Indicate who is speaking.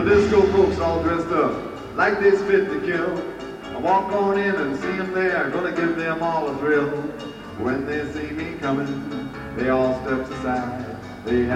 Speaker 1: the disco folks all dressed up like they's fit to kill. I walk on in and see them there, gonna give them all a thrill. When they see me coming, they all steps aside. They